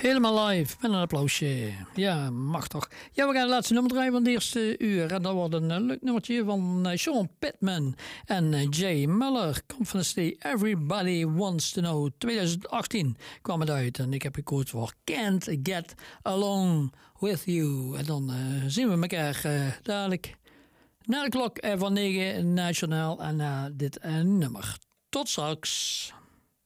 Helemaal live, met een applausje. Ja, mag toch. Ja, we gaan het laatste nummer draaien van de eerste uur. En dat wordt een leuk nummertje van Sean Pittman en Jay Muller. Komt van de CD Everybody Wants to Know. 2018 kwam het uit. En ik heb gekozen voor Can't Get Along With You. En dan zien we elkaar dadelijk na de klok van 9 nationaal en na dit nummer. Tot straks.